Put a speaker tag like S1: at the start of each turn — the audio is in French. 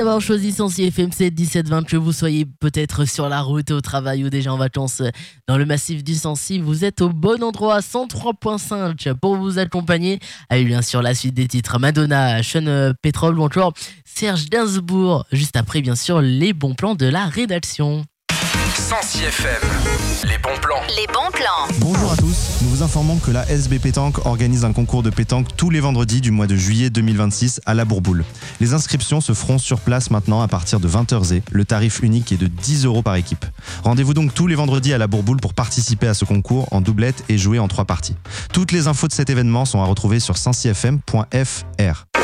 S1: D'avoir choisi Sensi FM 7 17-20, que vous soyez peut-être sur la route, au travail ou déjà en vacances dans le massif du Sensi, vous êtes au bon endroit. 103.5 pour vous accompagner. Avec bien sûr la suite des titres Madonna, Sean Petrol ou encore Serge Gainsbourg. Juste après bien sûr les bons plans de la rédaction.
S2: Sensi FM, les bons plans.
S3: Les bons plans.
S4: Bonjour à tous, nous vous informons que la SB Pétanque organise un concours de pétanque tous les vendredis du mois de juillet 2026 à la Bourboule. Les inscriptions se feront sur place maintenant à partir de 20h. Le tarif unique est de 10 € par équipe. Rendez-vous donc tous les vendredis à la Bourboule pour participer à ce concours en doublette et jouer en 3 parties. Toutes les infos de cet événement sont à retrouver sur sensifm.fr.